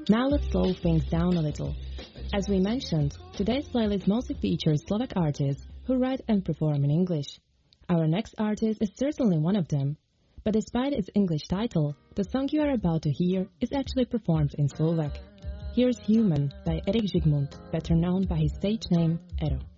Now let's slow things down a little. As we mentioned, today's playlist mostly features Slovak artists who write and perform in English. Our next artist is certainly one of them. But despite its English title, the song you are about to hear is actually performed in Slovak. Here's Human by Erik Zsigmond, better known by his stage name Ero.